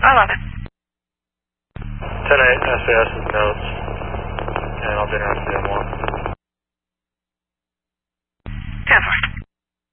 10-8 SAS with notes, and I'll be around to you.